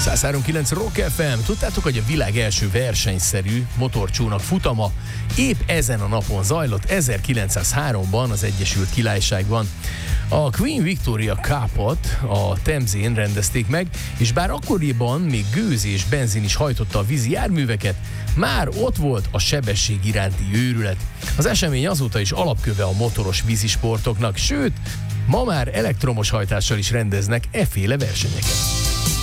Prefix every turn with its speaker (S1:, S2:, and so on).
S1: 103.9 Rock FM. Tudtátok, hogy a világ első versenyszerű motorcsónak futama épp ezen a napon zajlott, 1903-ban az Egyesült Királyságban. A Queen Victoria Cup-ot a Temzén rendezték meg, és bár akkoriban még gőz és benzin is hajtotta a vízi járműveket, már ott volt a sebesség iránti őrület. Az esemény azóta is alapköve a motoros vízisportoknak, sőt, ma már elektromos hajtással is rendeznek efféle versenyeket.